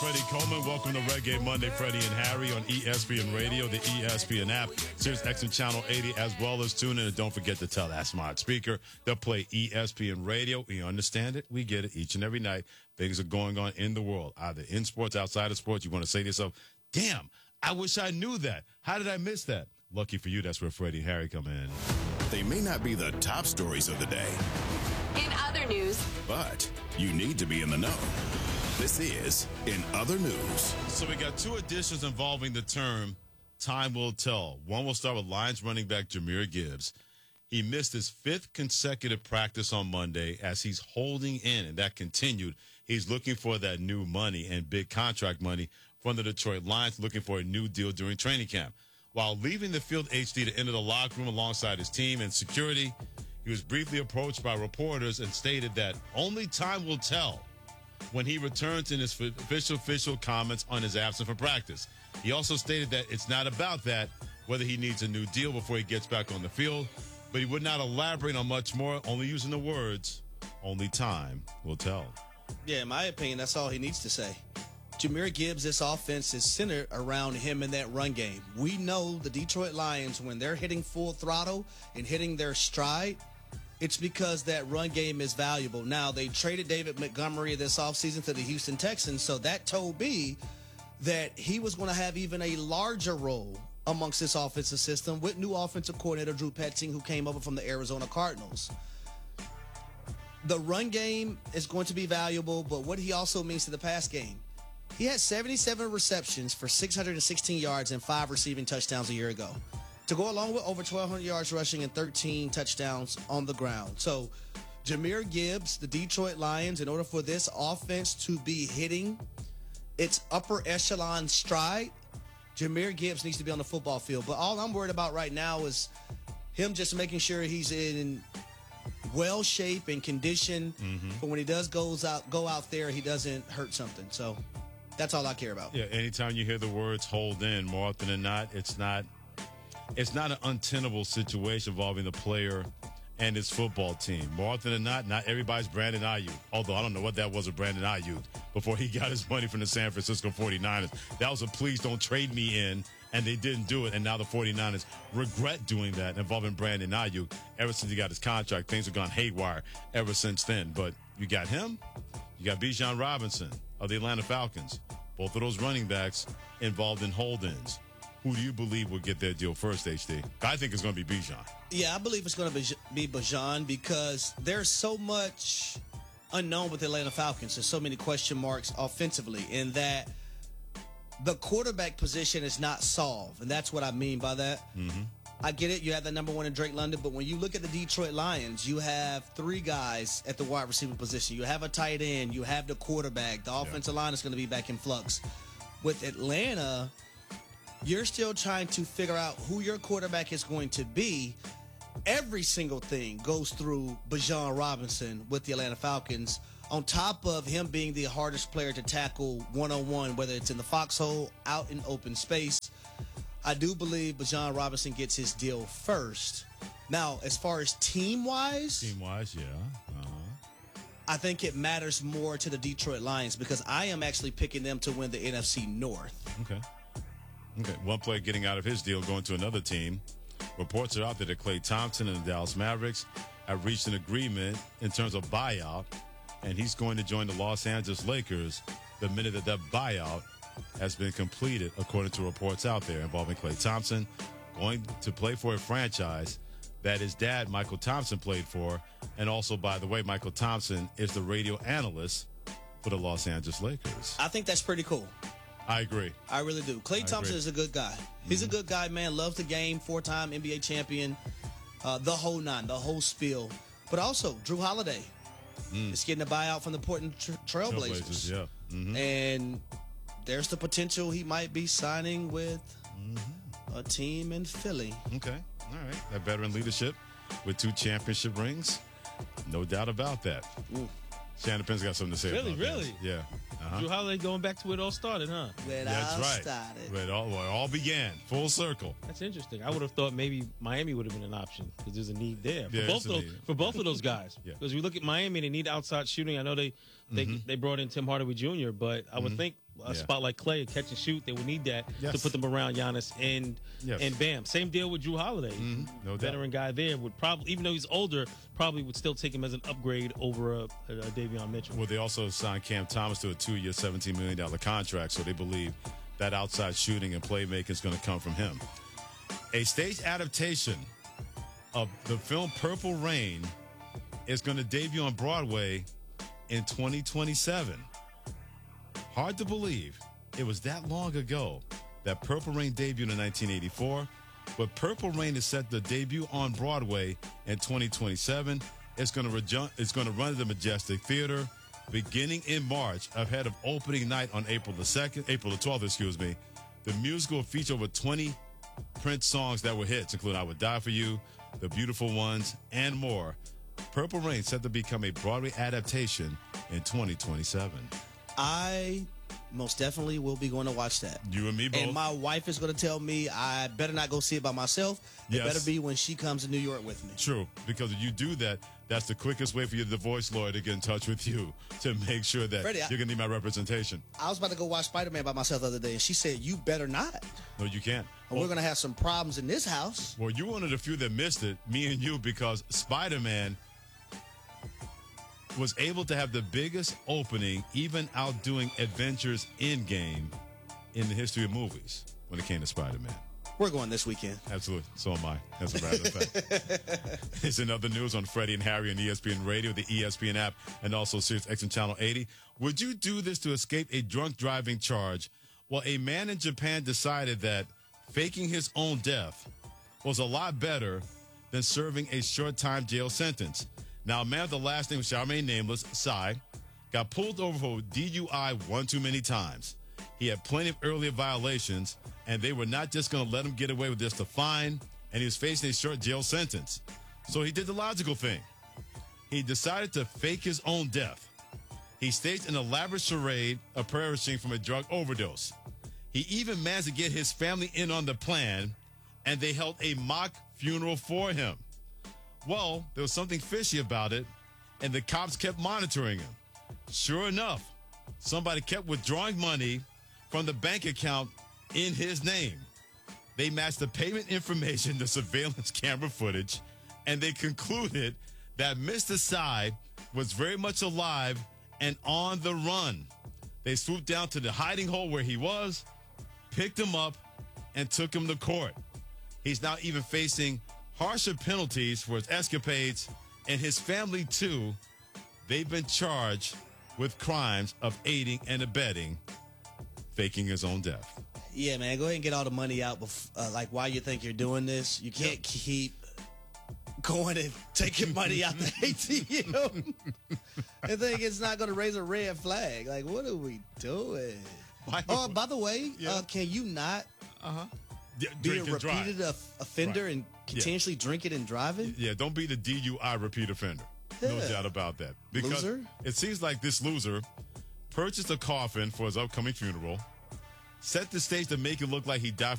Freddie Coleman. Welcome to Reggae Monday, Freddie and Harry on ESPN Radio, the ESPN app, Sirius XM Channel 80, as well as tune in. And don't forget to tell that smart speaker to play ESPN Radio. We understand it. We get it each and every night. Things are going on in the world, either in sports, outside of sports. You want to say to yourself, damn, I wish I knew that. How did I miss that? Lucky for you, that's where Freddie and Harry come in. They may not be the top stories of the day. In other news. But you need to be in the know. This is In Other News. So we got two additions involving the term time will tell. One will start with Lions running back Jahmyr Gibbs. He missed his fifth consecutive practice on Monday as he's holding in, and that continued. He's looking for that new money and big contract money from the Detroit Lions, looking for a new deal during training camp. While leaving the field HD to enter the locker room alongside his team and security, he was briefly approached by reporters and stated that only time will tell when he returns in his official comments on his absence from practice. He also stated that it's not about that, whether he needs a new deal before he gets back on the field, but he would not elaborate on much more, only using the words, only time will tell. Yeah, in my opinion, that's all he needs to say. Jahmyr Gibbs, this offense is centered around him in that run game. We know the Detroit Lions, when they're hitting full throttle and hitting their stride, it's because that run game is valuable. Now, they traded David Montgomery this offseason to the Houston Texans, so that told me that he was going to have even a larger role amongst this offensive system with new offensive coordinator Drew Petzing, who came over from the Arizona Cardinals. The run game is going to be valuable, but what he also means to the pass game. He had 77 receptions for 616 yards and 5 receiving touchdowns a year ago, to go along with over 1,200 yards rushing and 13 touchdowns on the ground. So Jahmyr Gibbs, the Detroit Lions, in order for this offense to be hitting its upper echelon stride, Jahmyr Gibbs needs to be on the football field. But all I'm worried about right now is him just making sure he's in well shape and condition for when he does go out there, he doesn't hurt something. So that's all I care about. Yeah, anytime you hear the words hold in, more often than not, it's not an untenable situation involving the player and his football team. More often than not everybody's Brandon Ayuk. Although I don't know what that was with Brandon Ayuk before he got his money from the San Francisco 49ers. That was a please don't trade me in, and they didn't do it. And now the 49ers regret doing that involving Brandon Ayuk. Ever since he got his contract, things have gone haywire ever since then. But you got him, you got Bijan Robinson of the Atlanta Falcons. Both of those running backs involved in hold-ins. Who do you believe will get their deal first, HD? I think it's going to be Bijan. Yeah, I believe it's going to be Bijan because there's so much unknown with the Atlanta Falcons. There's so many question marks offensively in that the quarterback position is not solved, and that's what I mean by that. I get it. You have the number one in Drake London, but when you look at the Detroit Lions, you have 3 guys at the wide receiver position. You have a tight end. You have the quarterback. The offensive line is going to be back in flux. With Atlanta, you're still trying to figure out who your quarterback is going to be. Every single thing goes through Bijan Robinson with the Atlanta Falcons, on top of him being the hardest player to tackle one-on-one, whether it's in the foxhole, out in open space. I do believe Bijan Robinson gets his deal first. Now, as far as team-wise, yeah. I think it matters more to the Detroit Lions because I am actually picking them to win the NFC North. Okay. One player getting out of his deal, going to another team. Reports are out there that Klay Thompson and the Dallas Mavericks have reached an agreement in terms of buyout, and he's going to join the Los Angeles Lakers the minute that buyout has been completed, according to reports out there involving Klay Thompson going to play for a franchise that his dad, Michael Thompson, played for. And also, by the way, Michael Thompson is the radio analyst for the Los Angeles Lakers. I think that's pretty cool. I agree. I really do. Klay Thompson is a good guy. He's a good guy, man. Loves the game, 4-time NBA champion, the whole nine, the whole spiel. But also, Drew Holiday is getting a buyout from the Portland Trailblazers. Yeah. And there's the potential he might be signing with a team in Philly. Okay. All right. That veteran leadership with 2 championship rings. No doubt about that. Shannon Penn's got something to say about that. Really? Yeah. Drew Holiday going back to where it all started, huh? That's right. Where it all began. Full circle. That's interesting. I would have thought maybe Miami would have been an option because there's a need there for both of those guys. Because we look at Miami, they need outside shooting. I know they brought in Tim Hardaway Jr., but I would think a spot like Clay, a catch and shoot. They would need that to put them around Giannis and Bam. Same deal with Drew Holiday. No veteran guy there would probably, even though he's older, probably would still take him as an upgrade over a Davion Mitchell. Well, they also signed Cam Thomas to a 2-year, $17 million contract, so they believe that outside shooting and playmaking is going to come from him. A stage adaptation of the film Purple Rain is going to debut on Broadway in 2027. Hard to believe it was that long ago that Purple Rain debuted in 1984, but Purple Rain is set to debut on Broadway in 2027. It's going to run at the Majestic Theater beginning in March, ahead of opening night on April the 12th, excuse me. The musical will feature over 20 Prince songs that were hits, including I Would Die For You, The Beautiful Ones, and more. Purple Rain set to become a Broadway adaptation in 2027. I most definitely will be going to watch that. You and me both. And my wife is going to tell me I better not go see it by myself. It better be when she comes to New York with me. True, because if you do that, that's the quickest way for your divorce lawyer to get in touch with you to make sure that you're going to need my representation. I was about to go watch Spider-Man by myself the other day, and she said, you better not. No, you can't. Or we're going to have some problems in this house. Well, you're one of the few that missed it, me and you, because Spider-Man was able to have the biggest opening, even outdoing Avengers Endgame in the history of movies when it came to Spider-Man. We're going this weekend. Absolutely. So am I, as a matter of fact. It's in other news on Freddie and Harry on ESPN Radio, the ESPN app, and also Sirius XM Channel 80. Would you do this to escape a drunk driving charge? Well, a man in Japan decided that faking his own death was a lot better than serving a short-time jail sentence. Now, a man with the last name shall remain nameless, Sai, got pulled over for DUI one too many times. He had plenty of earlier violations, and they were not just going to let him get away with just a fine, and he was facing a short jail sentence. So he did the logical thing. He decided to fake his own death. He staged an elaborate charade of perishing from a drug overdose. He even managed to get his family in on the plan, and they held a mock funeral for him. Well, there was something fishy about it, and the cops kept monitoring him. Sure enough, somebody kept withdrawing money from the bank account in his name. They matched the payment information to surveillance camera footage, and they concluded that Mr. Sai was very much alive and on the run. They swooped down to the hiding hole where he was, picked him up, and took him to court. He's now even facing harsher penalties for his escapades, and his family, too. They've been charged with crimes of aiding and abetting faking his own death. Yeah, man, go ahead and get all the money out like while you think you're doing this. You can't keep going and taking money out the ATM and think it's not going to raise a red flag. Like, what are we doing? Oh, by the way, can you not be a repeated offender and continuously drinking and driving? Yeah, don't be the DUI repeat offender. No doubt about that. Because loser? It seems like this loser purchased a coffin for his upcoming funeral, set the stage to make it look like he died